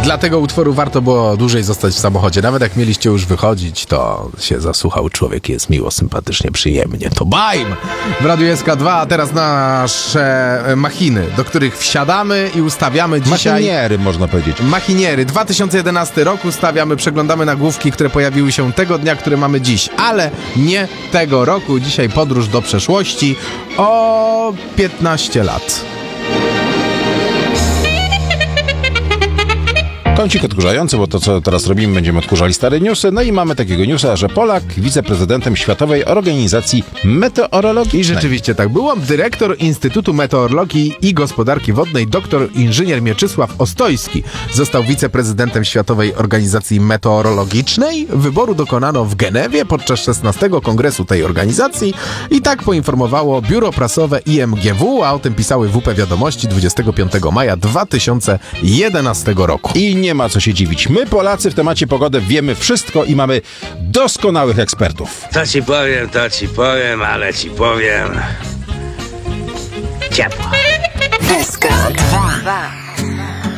Dla tego utworu warto było dłużej zostać w samochodzie. Nawet jak mieliście już wychodzić, to się zasłuchał człowiek, jest miło, sympatycznie, przyjemnie. To bajm! W Radiu SK2, a teraz nasze machiny, do których wsiadamy i ustawiamy dzisiaj... Machiniery, można powiedzieć. Machiniery. 2011 rok ustawiamy, przeglądamy nagłówki, które pojawiły się tego dnia, który mamy dziś, ale nie tego roku. Dzisiaj podróż do przeszłości o 15 lat. Kącik odkurzający, bo to, co teraz robimy, będziemy odkurzali stare newsy. No i mamy takiego newsa, że Polak wiceprezydentem Światowej Organizacji Meteorologicznej. I rzeczywiście tak było. Dyrektor Instytutu Meteorologii i Gospodarki Wodnej, dr inżynier Mieczysław Ostojski, został wiceprezydentem Światowej Organizacji Meteorologicznej. Wyboru dokonano w Genewie podczas 16. kongresu tej organizacji i tak poinformowało biuro prasowe IMGW, a o tym pisały WP Wiadomości 25 maja 2011 roku. I nie ma co się dziwić. My, Polacy, w temacie pogody wiemy wszystko i mamy doskonałych ekspertów. To ci powiem, ale ci powiem. Ciepło. SK2.